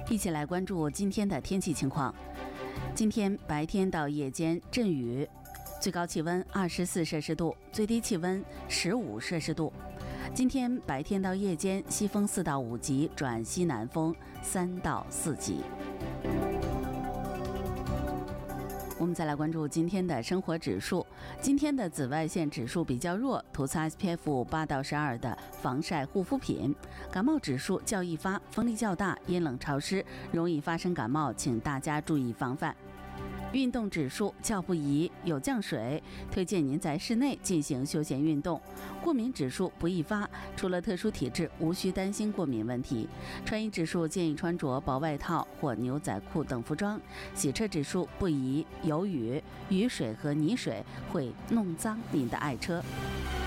一起来关注今天的天气情况。今天白天到夜间阵雨，最高气温24摄氏度，最低气温15摄氏度。今天白天到夜间西风4到5级转西南风3到4级。我们再来关注今天的生活指数。今天的紫外线指数比较弱，涂擦 SPF 8到12的防晒护肤品。感冒指数较易发，风力较大，阴冷潮湿，容易发生感冒，请大家注意防范。运动指数较不宜，有降水，推荐您在室内进行休闲运动。过敏指数不易发，除了特殊体质，无需担心过敏问题。穿衣指数建议穿着薄外套或牛仔裤等服装。洗车指数不宜，有雨，雨水和泥水会弄脏您的爱车。